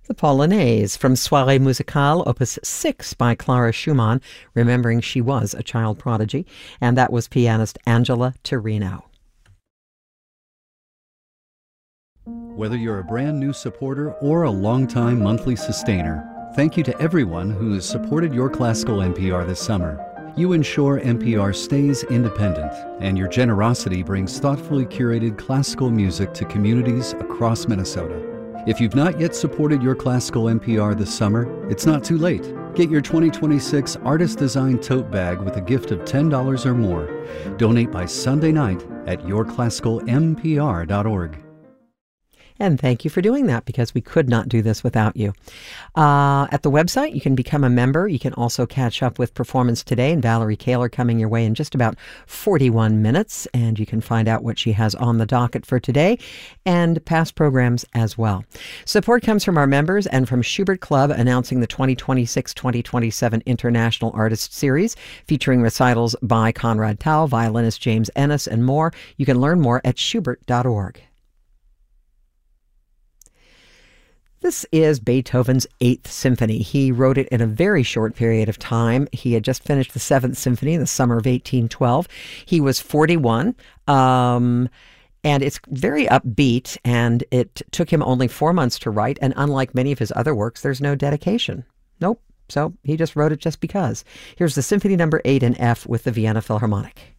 The Polonaise from Soirée Musicale, Opus 6 by Clara Schumann, remembering she was a child prodigy, and that was pianist Angela Torino. Whether you're a brand new supporter or a longtime monthly sustainer, thank you to everyone who has supported Your Classical NPR this summer. You ensure NPR stays independent, and your generosity brings thoughtfully curated classical music to communities across Minnesota. If you've not yet supported Your Classical NPR this summer, it's not too late. Get your 2026 Artist Design Tote Bag with a gift of $10 or more. Donate by Sunday night at yourclassicalmpr.org. And thank you for doing that, because we could not do this without you. At the website, you can become a member. You can also catch up with Performance Today and Valerie Kaler coming your way in just about 41 minutes. And you can find out what she has on the docket for today and past programs as well. Support comes from our members and from Schubert Club, announcing the 2026-2027 International Artist Series, featuring recitals by Conrad Tao, violinist James Ennis, and more. You can learn more at schubert.org. This is Beethoven's Eighth Symphony. He wrote it in a very short period of time. He had just finished the Seventh Symphony in the summer of 1812. He was 41, and it's very upbeat, and it took him only 4 months to write, and unlike many of his other works, there's no dedication. Nope. So he just wrote it just because. Here's the Symphony Number 8 in F with the Vienna Philharmonic.